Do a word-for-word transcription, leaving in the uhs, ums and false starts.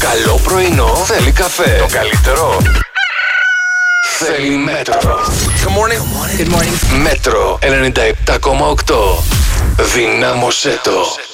καλό πρωινό θέλει καφέ. Το καλύτερο θέλει Μέτρο. Good morning. Good morning. Μέτρο ενενήντα επτά κόμμα οκτώ. Δυνάμωσέ το.